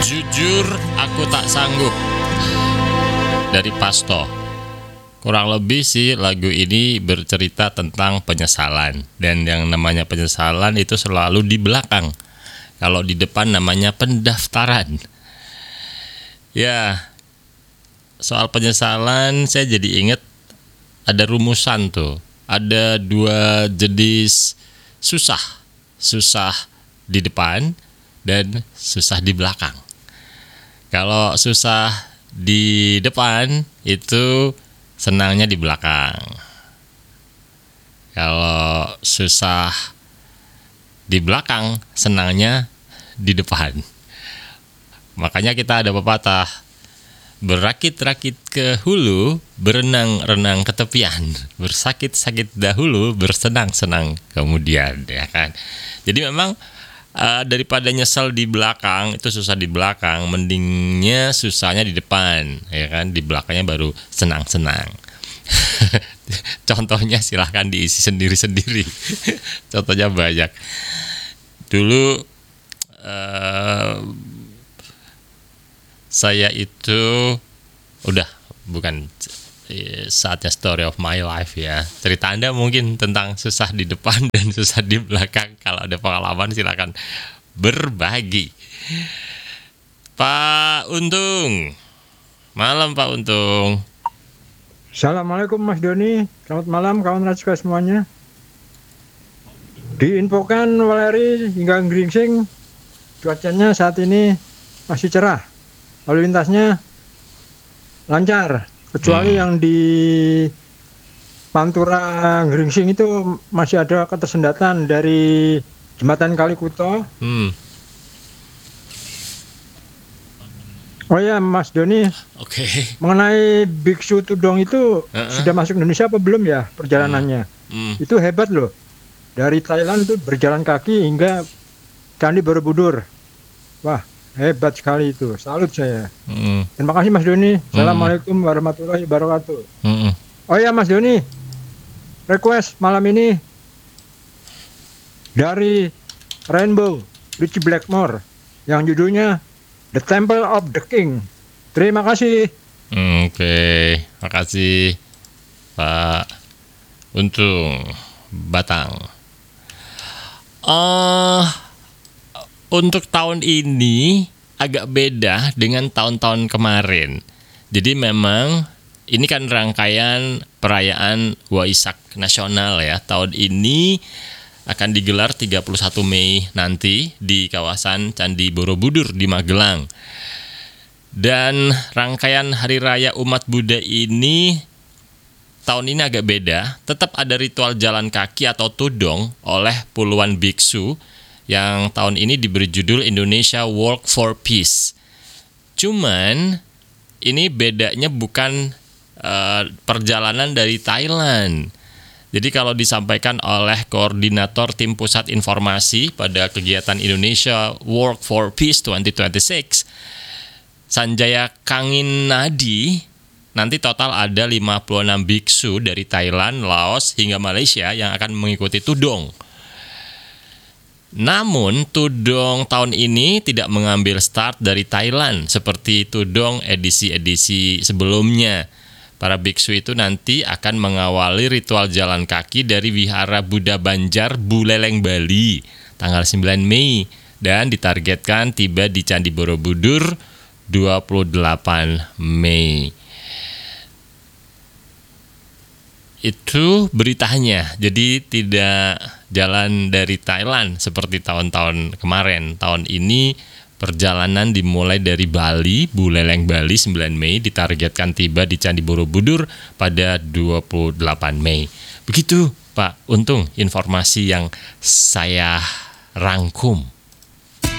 Jujur aku tak sanggup dari Pasto. Kurang lebih sih lagu ini bercerita tentang penyesalan. Dan yang namanya penyesalan itu selalu di belakang. Kalau di depan namanya pendaftaran. Ya, soal penyesalan saya jadi ingat ada rumusan tuh. Ada 2 jenis susah. Susah di depan dan susah di belakang. Kalau susah di depan itu senangnya di belakang. Kalau susah di belakang senangnya di depan. Makanya kita ada pepatah, berakit-rakit ke hulu, berenang-renang ke tepian, bersakit-sakit dahulu, bersenang-senang kemudian, ya kan. Jadi memang daripada nyesel di belakang, itu susah di belakang, mendingnya susahnya di depan, ya kan. Di belakangnya baru senang-senang. Contohnya silahkan diisi sendiri-sendiri. Contohnya banyak. Dulu saya itu udah bukan saatnya story of my life ya. Cerita Anda mungkin tentang susah di depan dan susah di belakang. Kalau ada pengalaman silakan berbagi. Pak Untung. Malam Pak Untung. Assalamualaikum Mas Doni. Selamat malam kawan Raska semuanya. Diinfokan Waleri hingga Gringsing cuacanya saat ini masih cerah. Lalu lintasnya lancar. Kecuali yang di Pantura Gringsing itu masih ada ketersendatan dari jembatan Kalikuto. Oh ya Mas Doni, mengenai Biksu Tudong itu sudah masuk Indonesia apa belum ya perjalanannya? Itu hebat loh. Dari Thailand itu berjalan kaki hingga Candi Borobudur. Wah, hebat sekali itu, salut saya. Terima kasih Mas Doni. Assalamualaikum warahmatullahi wabarakatuh. Oh ya Mas Doni, request malam ini dari Rainbow Richie Blackmore yang judulnya The Temple of the King. Terima kasih. Oke, makasih Pak Untung Batang. Untuk tahun ini agak beda dengan tahun-tahun kemarin. Jadi memang ini kan rangkaian perayaan Waisak Nasional ya. Tahun ini akan digelar 31 Mei nanti di kawasan Candi Borobudur di Magelang. Dan rangkaian Hari Raya Umat Buddha ini tahun ini agak beda. Tetap ada ritual jalan kaki atau tudong oleh puluhan biksu yang tahun ini diberi judul Indonesia Walk for Peace. Cuman ini bedanya bukan perjalanan dari Thailand. Jadi kalau disampaikan oleh Koordinator Tim Pusat Informasi pada kegiatan Indonesia Walk for Peace 2026, Sanjaya Kanginadi, nanti total ada 56 biksu dari Thailand, Laos, hingga Malaysia yang akan mengikuti tudong. Namun, tudong tahun ini tidak mengambil start dari Thailand seperti tudong edisi-edisi sebelumnya. Para biksu itu nanti akan mengawali ritual jalan kaki dari Wihara Buddha Banjar, Buleleng, Bali, tanggal 9 Mei, dan ditargetkan tiba di Candi Borobudur 28 Mei. Itu beritanya, jadi tidak jalan dari Thailand seperti tahun-tahun kemarin. Tahun ini perjalanan dimulai dari Bali, Buleleng, Bali 9 Mei, ditargetkan tiba di Candi Borobudur pada 28 Mei. Begitu Pak Untung informasi yang saya rangkum.